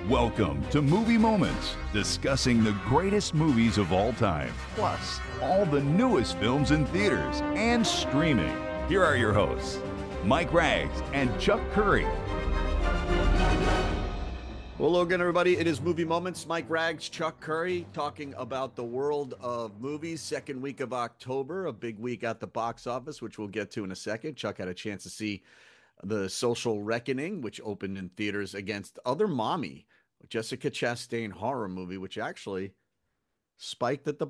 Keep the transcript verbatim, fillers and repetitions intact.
Welcome to Movie Moments, discussing the greatest movies of all time, plus all the newest films in theaters and streaming. Here are your hosts, Mike Rags and Chuck Curry. Well, hello again, everybody. It is Movie Moments. Mike Rags, Chuck Curry, talking about the world of movies. Second week of October, a big week at the box office, which we'll get to in a second. Chuck had a chance to see The Social Reckoning, which opened in theaters against Other Mommy, Jessica Chastain horror movie, which actually spiked at the